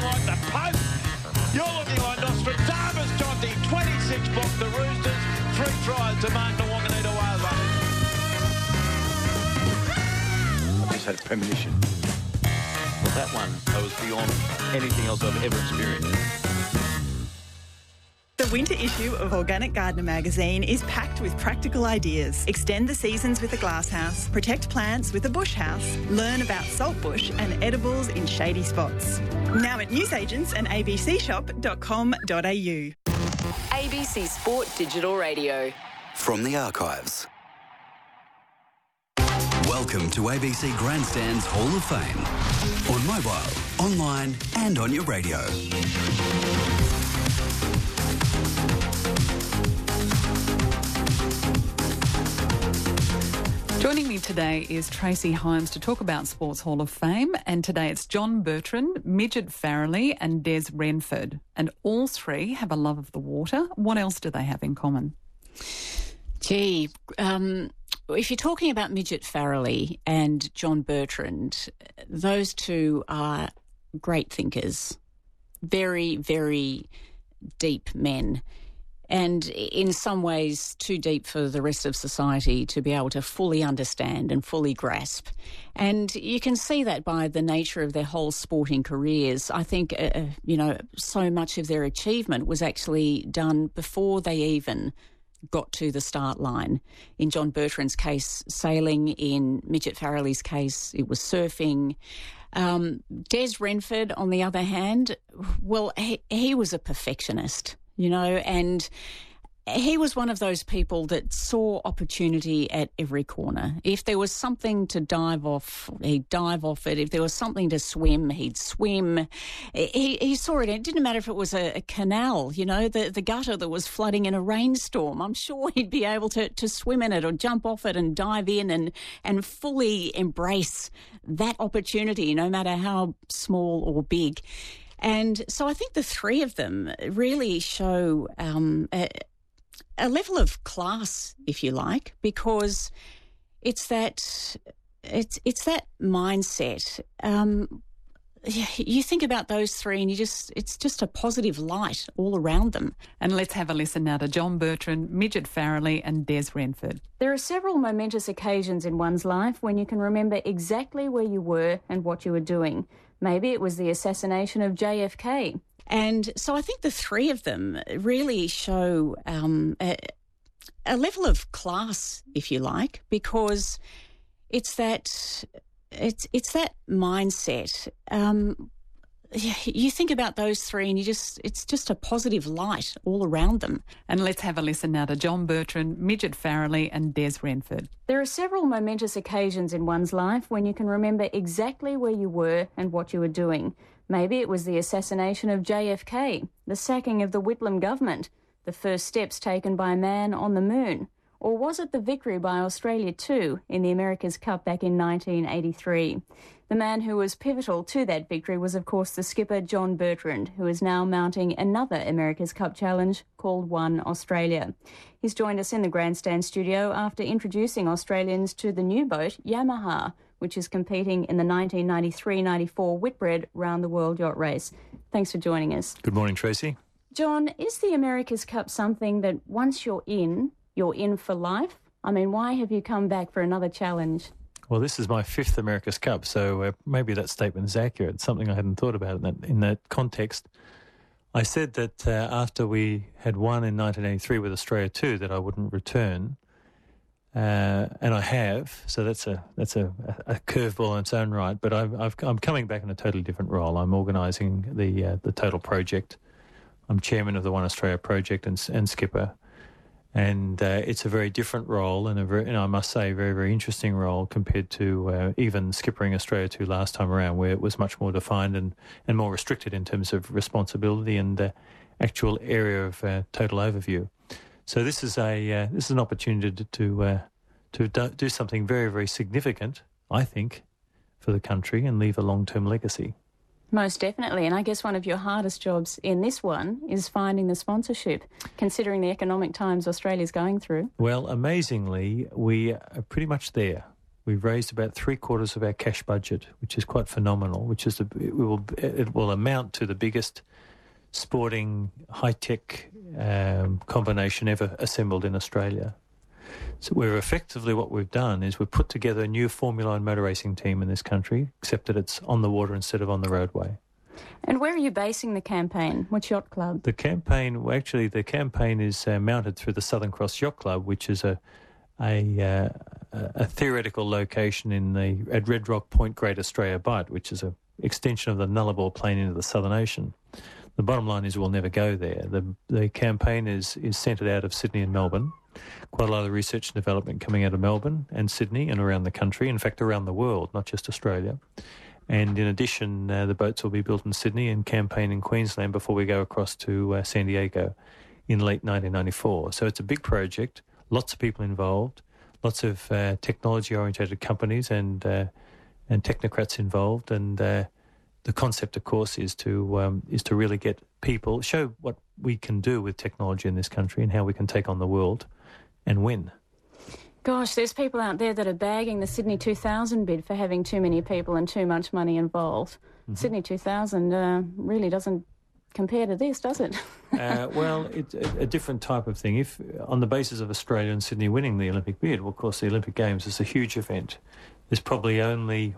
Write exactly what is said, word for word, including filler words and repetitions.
like the Pope. You're looking like Nostradamus, Jonty. twenty-six blocked the Roosters, three tries to mark the Wanganita Whales. I just had a premonition. Well, that one, I was beyond anything else I've ever experienced. The winter issue of Organic Gardener magazine is packed with practical ideas. Extend the seasons with a glasshouse, protect plants with a bush house, learn about saltbush and edibles in shady spots. Now at newsagents and a b c shop dot com dot a u. A B C Sport Digital Radio. From the archives. Welcome to A B C Grandstand's Hall of Fame. On mobile, online and on your radio. Joining me today is Tracy Himes to talk about Sports Hall of Fame, and today it's John Bertrand, Midget Farrelly and Des Renford, and all three have a love of the water. What else do they have in common? Gee, um, if you're talking about Midget Farrelly and John Bertrand, those two are great thinkers, very, very deep men. And in some ways too deep for the rest of society to be able to fully understand and fully grasp. And you can see that by the nature of their whole sporting careers. I think, uh, you know, so much of their achievement was actually done before they even got to the start line. In John Bertrand's case, sailing. In Midget Farrelly's case, it was surfing. Um, Des Renford, on the other hand, well, he, he was a perfectionist. You know, and he was one of those people that saw opportunity at every corner. If there was something to dive off, he'd dive off it. If there was something to swim, he'd swim. He, he saw it. It didn't matter if it was a, a canal, you know, the, the gutter that was flooding in a rainstorm. I'm sure he'd be able to, to swim in it or jump off it and dive in and, and fully embrace that opportunity, no matter how small or big. And so I think the three of them really show um, a, a level of class, if you like, because it's that it's it's that mindset. Um, you think about those three, and you just it's just a positive light all around them. And let's have a listen now to John Bertrand, Midget Farrelly, and Des Renford. There are several momentous occasions in one's life when you can remember exactly where you were and what you were doing. Maybe it was the assassination of J F K. And so I think the three of them really show um, a, a level of class, if you like, because it's that it's it's that mindset. Um, you think about those three and you just it's just a positive light all around them. And let's have a listen now to John Bertrand, Midget Farrelly, and Des Renford. There are several momentous occasions in one's life when you can remember exactly where you were and what you were doing. Maybe it was the assassination of J F K, the sacking of the Whitlam government, the first steps taken by man on the moon. Or was it the victory by Australia too in the America's Cup back in nineteen eighty-three? The man who was pivotal to that victory was, of course, the skipper John Bertrand, who is now mounting another America's Cup challenge called One Australia. He's joined us in the Grandstand studio after introducing Australians to the new boat, Yamaha, which is competing in the nineteen ninety-three ninety-four Whitbread Round the World Yacht Race. Thanks for joining us. Good morning, Tracy. John, is the America's Cup something that once you're in, you're in for life? I mean, why have you come back for another challenge? Well, this is my fifth America's Cup, so uh, maybe that statement is accurate. It's something I hadn't thought about in that, in that context. I said that uh, after we had won in nineteen eighty-three with Australia two that I wouldn't return, uh, and I have, so that's a that's a, a curveball in its own right, but I've, I've, I'm coming back in a totally different role. I'm organising the uh, the Total Project. I'm chairman of the One Australia Project and, and skipper. And uh, it's a very different role and, a very, and I must say, a very, very interesting role compared to uh, even skippering Australia two last time around, where it was much more defined and, and more restricted in terms of responsibility and uh, actual area of uh, total overview. So this is a uh, this is an opportunity to to, uh, to do something very, very significant, I think, for the country and leave a long-term legacy. Most definitely. And I guess one of your hardest jobs in this one is finding the sponsorship, considering the economic times Australia's going through. Well, amazingly, we are pretty much there. We've raised about three quarters of our cash budget, which is quite phenomenal. Which is the, it will it will amount to the biggest sporting high-tech um, combination ever assembled in Australia. So we're effectively, what we've done is we've put together a new Formula One motor racing team in this country, except that it's on the water instead of on the roadway. And where are you basing the campaign? Which yacht club? The campaign, well, actually, the campaign is uh, mounted through the Southern Cross Yacht Club, which is a a, uh, a theoretical location in the at Red Rock Point, Great Australia Bight, which is an extension of the Nullarbor Plain into the Southern Ocean. The bottom line is we'll never go there. The the campaign is, is centred out of Sydney and Melbourne. Quite a lot of research and development coming out of Melbourne and Sydney and around the country, in fact around the world, not just Australia. And in addition, uh, the boats will be built in Sydney and campaign in Queensland before we go across to uh, San Diego in late nineteen ninety-four. So it's a big project, lots of people involved, lots of uh, technology-oriented companies and uh, and technocrats involved. And uh, the concept, of course, is to um, is to really get people, show what we can do with technology in this country and how we can take on the world and win. Gosh, there's people out there that are bagging the Sydney two thousand bid for having too many people and too much money involved. Mm-hmm. Sydney two thousand uh, really doesn't compare to this, does it? uh, well, it's a, a different type of thing. If on the basis of Australia and Sydney winning the Olympic bid, well, of course, the Olympic Games is a huge event. There's probably only